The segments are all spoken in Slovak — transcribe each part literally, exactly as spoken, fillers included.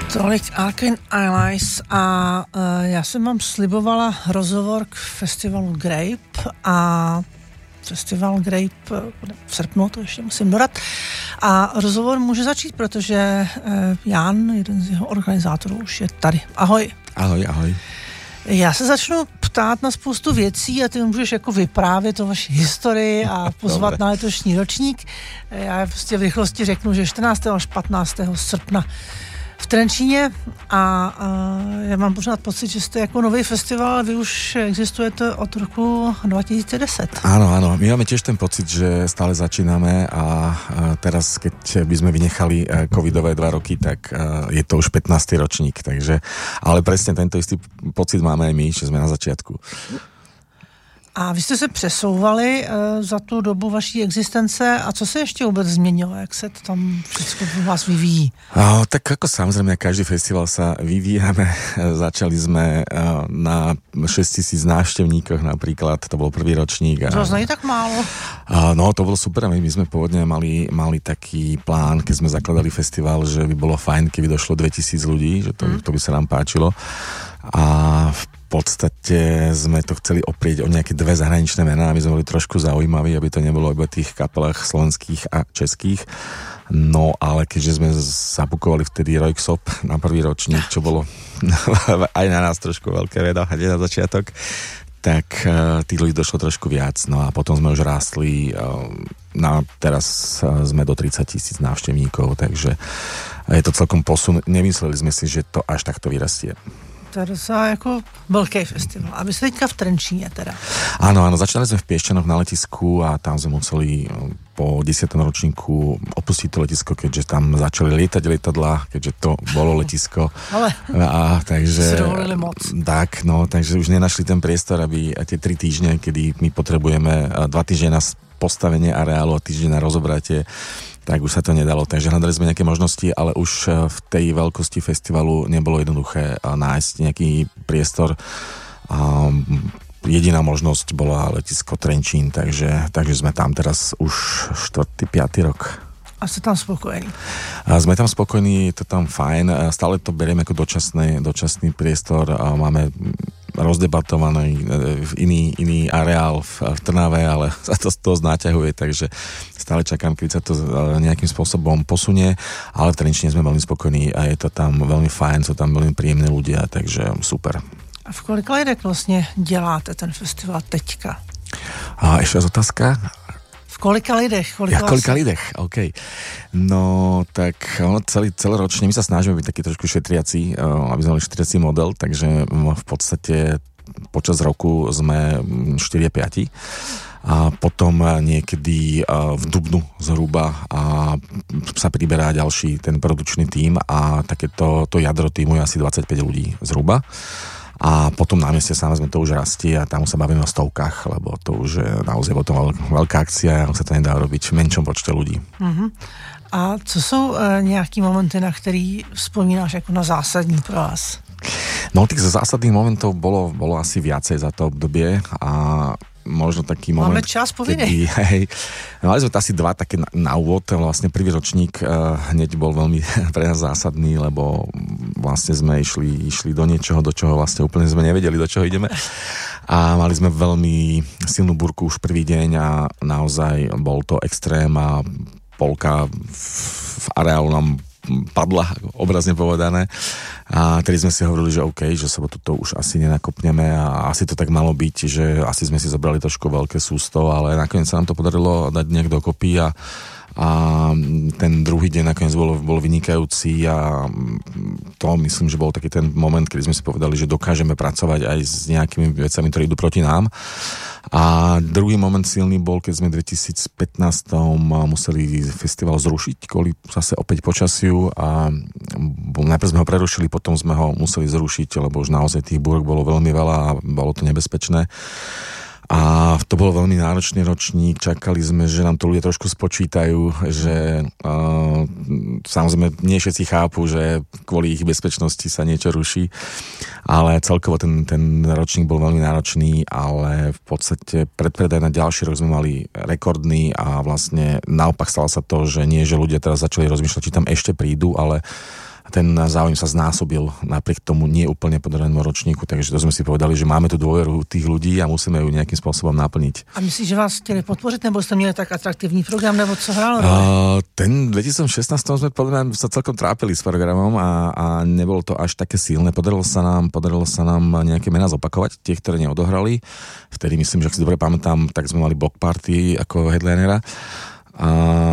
Tolik Alkaline Allies a uh, já jsem vám slibovala rozhovor k festivalu Grape a festival Grape v srpnu, to ještě musím dodat. A rozhovor může začít, protože uh, Jan, jeden z jeho organizátorů, už je tady. Ahoj. Ahoj, ahoj. Já se začnu ptát na spoustu věcí a ty můžeš jako vyprávět o vaší historii a pozvat na letošní ročník. Já prostě v rychlosti řeknu, že čtrnáctého až patnáctého srpna v Trenčíně a, a já mám pořád pocit, že jste jako nový festival, ale vy už existujete od roku dva tisíce deset. Áno, áno, my máme tiež ten pocit, že stále začíname a, a teraz, keď by sme vynechali covidové dva roky, tak je to už pätnásty ročník, takže, ale presne tento istý pocit máme aj my, že sme na začiatku. A vy jste se přesouvali uh, za tu dobu vaší existence a co se ještě vůbec změnilo? Jak se to tam všechno u vás vyvíjí? Uh, tak ako samozrejme, každý festival sa vyvíjame. Začali sme uh, na šesťtisíc návštevníkoch napríklad, to bol prvý ročník. To nie tak málo. Uh, no, to bolo super. My, my sme pôvodne mali, mali taký plán, keď sme zakladali festival, že by bolo fajn, keby došlo dvetisíc ľudí, že to, mm. to by sa nám páčilo. A v V podstate sme to chceli oprieť o nejaké dve zahraničné mená, aby sme boli trošku zaujímaví, aby to nebolo iba tých kapelách slovenských a českých. No ale keďže sme zabukovali vtedy Rojksop na prvý ročník, čo bolo aj na nás trošku veľké veda, hneď na začiatok, tak uh, tých ľudí došlo trošku viac. No a potom sme už rástli, uh, na, teraz uh, sme do tridsať tisíc návštevníkov, takže je to celkom posun. Nemysleli sme si, že to až takto vyrastie. To je docela jako velký festival. A vy jste teďka v Trenčíně teda. Áno, áno, začali sme v Piešťanoch na letisku a tam sme museli po desiatom ročníku opustiť to letisko, keďže tam začali lietať lietadlá, keďže to bolo letisko. Ale a, takže, si dovolili moc. Tak, no, takže už nenašli ten priestor, aby tie tri týždne, kedy my potrebujeme dva týždne na postavenie areálu a týždeň na rozobratie, tak už sa to nedalo. Takže hľadali sme nejaké možnosti, ale už v tej veľkosti festivalu nebolo jednoduché nájsť nejaký priestor. A jediná možnosť bola letisko Trenčín, takže, takže sme tam teraz už štvrtý, piatý rok. A ste tam spokojení? A sme tam spokojní, je to tam fajn. Stále to berieme ako dočasný, dočasný priestor. A máme rozdebatovaný iný, iný areál v, v Trnave, ale sa to z toho znáťahuje, takže stále čakám, keď sa to nejakým spôsobom posunie, ale v Trenčíne sme veľmi spokojní a je to tam veľmi fajn, sú tam veľmi príjemní ľudia, takže super. A v kolika lidech vlastně děláte ten festival teďka? A ešte raz otázka? V kolika lidech? Kolika, ja, kolika lidech, OK. No, tak ono celý, celoročne my sa snažíme byť taký trošku šetriaci, aby sme mali šetriaci model, takže v podstate počas roku sme štyri päť a potom niekedy v dubnu zhruba a sa priberá ďalší ten produkčný tím a takéto to jadro týmu je asi dvadsaťpäť ľudí zhruba. A potom na mieste samozrejme to už rastie a tam sa bavíme o stovkách, lebo to už je naozaj potom veľká akcia a sa to nedá robiť v menšom počte ľudí. Uh-huh. A co sú e, nejaký momenty, na ktorý vzpomínáš ako na zásadní pro vás? No tých zásadných momentov bolo, bolo asi viacej za to obdobie a možno taký moment... Máme čas povinný. Hej, mali sme to asi dva také na, na úvod. Vlastne prvý ročník uh, hneď bol veľmi pre nás zásadný, lebo vlastne sme išli, išli do niečoho, do čoho vlastne úplne sme nevedeli, do čoho ideme. A mali sme veľmi silnú búrku už prvý deň a naozaj bol to extrém a polka v, v areálu nám padla, obrazne povedané. A tedy sme si hovorili, že OK, že sobotu to už asi nenakopneme a asi to tak malo byť, že asi sme si zobrali trošku veľké sústo, ale nakoniec sa nám to podarilo dať nejak dokopy a, a ten druhý deň nakoniec bol, bol vynikajúci a to myslím, že bol taký ten moment, kedy sme si povedali, že dokážeme pracovať aj s nejakými vecami, ktoré idú proti nám. A druhý moment silný bol, keď sme v dvetisícpätnásť museli festival zrušiť kvôli zase opäť počasiu a najprv sme ho prerušili, potom sme ho museli zrušiť, lebo už naozaj tých búrok bolo veľmi veľa a bolo to nebezpečné. A to bol veľmi náročný ročník, čakali sme, že nám to ľudia trošku spočítajú, že uh, samozrejme nie všetci chápu, že kvôli ich bezpečnosti sa niečo ruší, ale celkovo ten, ten ročník bol veľmi náročný, ale v podstate predpredaj na ďalší rok sme mali rekordný a vlastne naopak stalo sa to, že nie, že ľudia teraz začali rozmýšľať, či tam ešte prídu, ale ten záujem sa znásobil napriek tomu nie úplne podarenému ročníku, takže to sme si povedali, že máme tu dôveru tých ľudí a musíme ju nejakým spôsobom naplniť. A myslíš, že vás chtěli podpořit, nebo jste měli tak atraktivní program, nebo co hrálo? Uh, ten dvetisícšestnásť sme podľa mňa sa celkom trápili s programom a, a nebolo to až také silné. Podarilo sa nám, podarilo sa nám nejaké mená zopakovať, tie, ktoré neodohrali. Vtedy myslím, že ak si dobre pamätám, tak sme mali Block Party ako headlinera. A,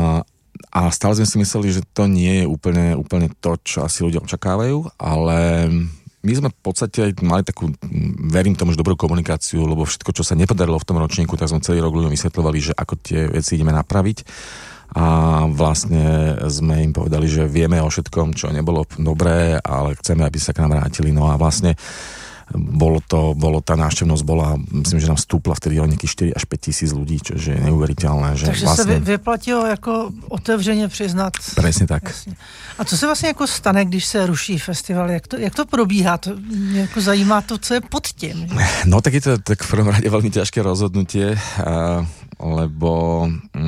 a stále sme si mysleli, že to nie je úplne, úplne to, čo asi ľudia očakávajú, ale my sme v podstate mali takú, verím tomu, že dobrú komunikáciu, lebo všetko, čo sa nepodarilo v tom ročníku, tak sme celý rok ľuďom vysvetľovali, že ako tie veci ideme napraviť. A vlastne sme im povedali, že vieme o všetkom, čo nebolo dobré, ale chceme, aby sa k nám vrátili. No a vlastne bolo to, bolo, tá návštevnosť bola, myslím, že nám stúpla vtedy o nejakých štyri až päť tisíc ľudí, čo je neuveriteľné. Že Takže vlastne... se vyplatilo jako otevřeně přiznat. Presne tak. Jasně. A co se vlastně jako stane, když se ruší festival? Jak to, jak to probíhá? To mě jako zajímá to, co je pod tím. Že? No tak je to tak v prvom rade veľmi ťažké rozhodnutie, a, lebo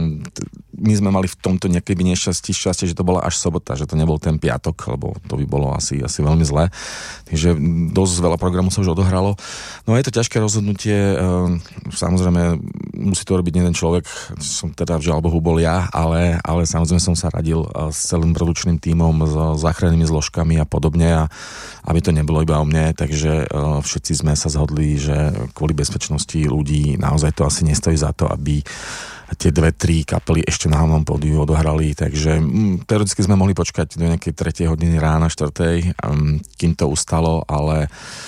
my sme mali v tomto nejaké by nešťastie, šťastie, že to bola až sobota, že to nebol ten piatok, lebo to by bolo asi, asi veľmi zlé. Takže dosť veľa programov sa už odohralo. No je to ťažké rozhodnutie, samozrejme musí to robiť jeden človek, som teda žiaľ Bohu bol ja, ale, ale samozrejme som sa radil s celým produčným tímom, s záchrannými zložkami a podobne, a aby to nebolo iba o mne, takže všetci sme sa zhodli, že kvôli bezpečnosti ľudí naozaj to asi nestojí za to, aby tie dve, tri kapely ešte na hlavnom pódiu odohrali, takže mm, teoreticky sme mohli počkať do nejakej tretej hodiny rána, štvrtej, um, kým to ustalo, ale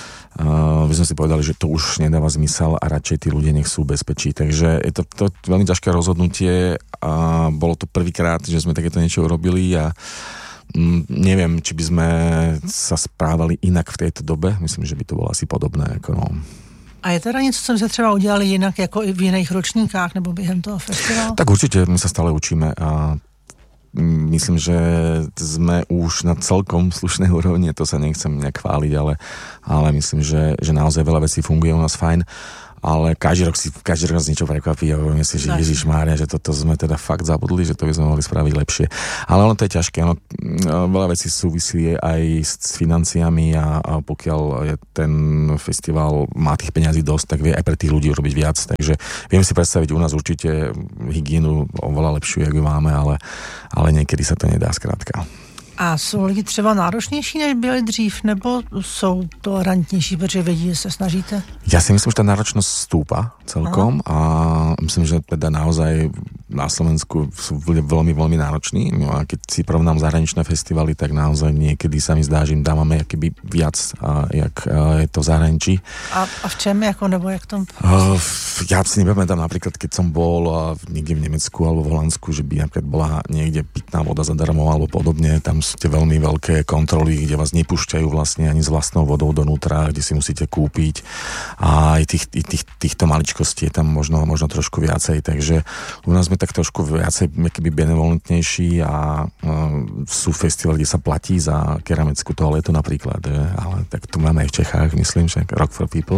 uh, my sme si povedali, že to už nedáva zmysel a radšej tí ľudia nech sú v bezpečí. Takže je to, to veľmi ťažké rozhodnutie a bolo to prvýkrát, že sme takéto niečo urobili a mm, neviem, či by sme sa správali inak v tejto dobe. Myslím, že by to bolo asi podobné. Ako no. A je teda něco, co se třeba udělali jinak jako i v jiných ročníkách nebo během toho festivalu? Tak určite, my sa stále učíme a myslím, že sme už na celkom slušnej úrovni, to sa nechcem nejak chváliť, ale, ale myslím, že, že naozaj veľa vecí funguje u nás fajn. Ale každý rok si, každý rok niečo prekvapí a hovorím si, že Ježišmária, že toto sme teda fakt zabudli, že to by sme mohli spraviť lepšie. Ale ono to je ťažké, ono, veľa vecí súvisí aj s financiami a, a pokiaľ je ten festival má tých peňazí dosť, tak vie aj pre tých ľudí urobiť viac. Takže viem si predstaviť u nás určite hygienu oveľa lepšiu, jak ju máme, ale, ale niekedy sa to nedá skrátka. A jsou lidi třeba náročnější, než byli dřív, nebo jsou tolerantnější, protože vědí, že se snažíte? Ja si myslím, že tá náročnosť stúpa celkom. Aha. A myslím, že teda naozaj na Slovensku sú veľmi, veľmi nároční. No a keď si porovnám zahraničné festivaly, tak naozaj niekedy sa mi zdá, že im dávame akoby viac, a, jak a je to v zahraničí. A, a v čem, ako, nebo jak tom? Uh, ja si nepamätám napríklad, keď som bol uh, niekde v Nemecku alebo v Holandsku, že by napríklad bola niekde pitná voda zadarmo alebo podobne. Tam sú tie veľmi veľké kontroly, kde vás nepúšťajú vlastne ani s vlastnou vodou donútra, kde si musíte kúpiť. A aj tých, tých, týchto maličkostí je tam možno, možno trošku viacej. Takže u nás sme tak trošku viacej keby benevolentnejší a uh, sú festivaly, kde sa platí za keramickú toaletu napríklad. Že? Ale tak tu máme aj v Čechách, myslím, že Rock for People.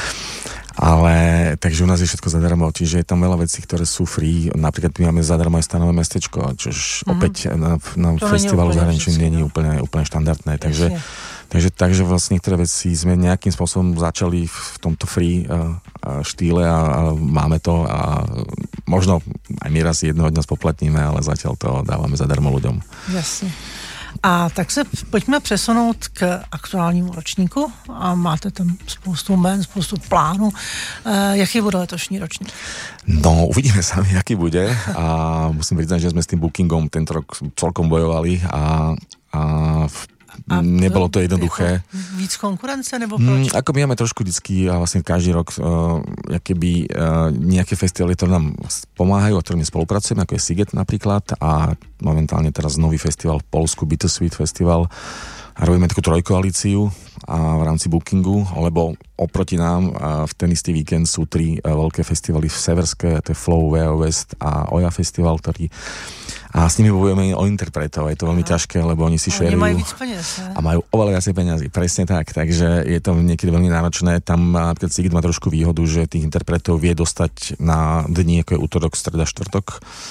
Ale takže u nás je všetko zadarmo, čiže je tam veľa vecí, ktoré sú free. Napríklad my máme zadarmo aj stanové mestečko, čož mm-hmm. opäť na, na festivalu zahraničí nie je úplne, úplne štandardné. Takže, takže, takže vlastne niektoré veci sme nejakým spôsobom začali v tomto free uh, štýle a, a máme to a možno aj my raz jednoho dňa spoplatníme, ale zatiaľ to dávame zadarmo ľuďom. Jasne. A tak se pojďme přesunout k aktuálnímu ročníku a máte tam spoustu men, spoustu plánů. E, jaký bude letošní ročník? No, uvidíme sami, aký bude a musím priznať, že sme s tým bookingom tento rok celkom bojovali a, a v A nebolo to jednoduché. Víc konkurence, nebo proč? Mm, ako my máme trošku vždycky a vlastne každý rok uh, keby uh, nejaké festivaly, ktoré nám pomáhajú, a ktorými spolupracujeme, ako je Siget napríklad a momentálne teraz nový festival v Polsku, Bittersweet Festival a robíme takú trojkoalíciu a v rámci bookingu, lebo oproti nám a v ten istý víkend sú tri uh, veľké festivaly v Severské, to je Flow, V O West a Oja Festival, ktorý a s nimi bojujeme o interpretov. Je to veľmi Aha. ťažké, lebo oni si šerujú. Oni majú víc peniaz, a majú oveľa viacej peniazy. Presne tak. Takže je to niekedy veľmi náročné. Tam napríklad Sigit má trošku výhodu, že tých interpretov vie dostať na dni, ako je útorok, streda, štvrtok.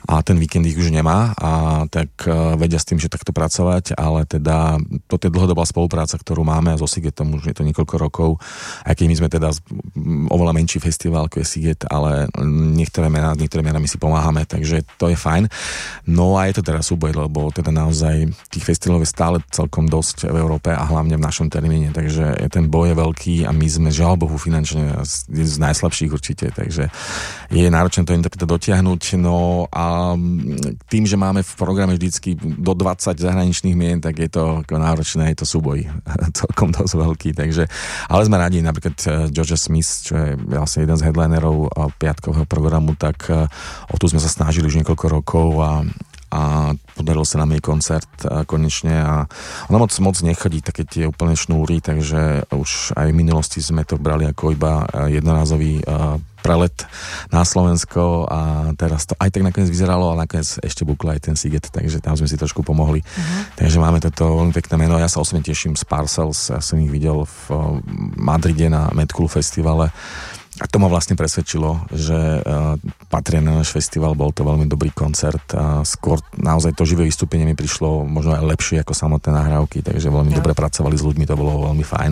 a ten víkend ich už nemá a tak uh, vedia s tým, že takto pracovať, ale teda to je dlhodobá spolupráca, ktorú máme a so Sigetom už je to niekoľko rokov, aj keď my sme teda oveľa menší festival, ako je Siget, ale niektoré mená, niektoré mená my si pomáhame, takže to je fajn. No a je to teda súboj, lebo teda naozaj tých festivalov je stále celkom dosť v Európe a hlavne v našom termíne, takže ten boj je veľký a my sme žiaľ Bohu finančne z najslabších určite, takže je náročné to teda dotiahnuť, no a tým, že máme v programe vždycky do dvadsať zahraničných mien, tak je to náročné, je to súboj celkom dosť veľký, takže, ale sme radi, napríklad George Smith, čo je vlastne jeden z headlinerov piatkového programu, tak o tu sme sa snažili už niekoľko rokov a a podaril sa nám jej koncert a konečne a ona moc, moc nechodí také tie úplne šnúry, takže už aj v minulosti sme to brali ako iba jednorázový prelet na Slovensko a teraz to aj tak nakoniec vyzeralo a nakoniec ešte bukla aj ten Siget, takže tam sme si trošku pomohli. Uh-huh. Takže máme toto veľmi pekné meno. Ja sa osobne teším z Parcels, ja som ich videl v Madride na Mad Cool festivale. A to ma vlastne presvedčilo, že uh, patria na náš festival, bol to veľmi dobrý koncert a skôr naozaj to živé vystúpenie mi prišlo možno aj lepšie ako samotné nahrávky, takže veľmi ja. dobre pracovali s ľuďmi, to bolo veľmi fajn.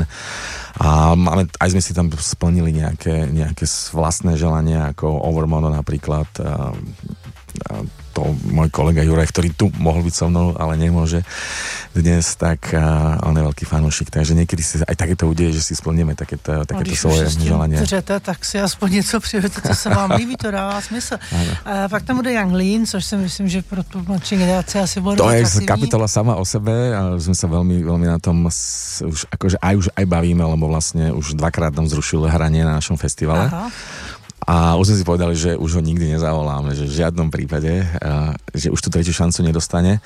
A máme, aj sme si tam splnili nejaké, nejaké vlastné želania, ako Overmono napríklad. A, a to môj kolega Juraj, ktorý tu mohol byť so mnou, ale nemôže dnes, tak uh, on je veľký fanúšik, takže niekedy si aj takéto udeje, že si splníme takéto, takéto svoje želanie. Dřete, tak si aspoň něco přijete, co se vám líbí, to dává smysl. A pak tam bude Young Lean, což si myslím, že pro tu mladší generaci asi bude to je krasivý. Kapitola sama o sebe a sme sa veľmi, veľmi na tom s, už, akože aj už aj bavíme, lebo vlastne už dvakrát nám zrušil hranie na našom festivale. Aha. A už sme si povedali, že už ho nikdy nezavoláme, že v žiadnom prípade, a, že už tú tretiu šancu nedostane.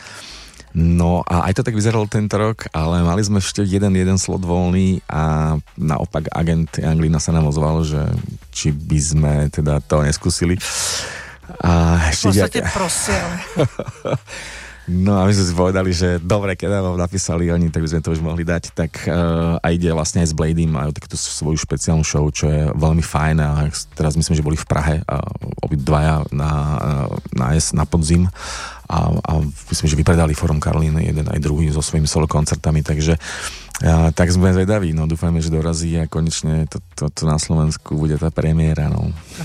No a aj to tak vyzeralo tento rok, ale mali sme ešte jeden, jeden slot voľný a naopak agent Anglina sa nám ozval, že či by sme teda to neskúsili. A ešte v podstate prosil. No a my sme si povedali, že dobre, keď nám napísali oni, tak by sme to už mohli dať, tak uh, a ide vlastne aj s Bladym, majú takúto svoju špeciálnu show, čo je veľmi fajn a teraz myslím, že boli v Prahe uh, obidvaja na, na, na podzim a, a myslím, že vypredali Forum Karolín jeden aj druhý so svojimi solo koncertami, takže uh, tak sme zvedaví, no dúfajme, že dorazí a konečne to, to, to na Slovensku bude tá premiéra, no.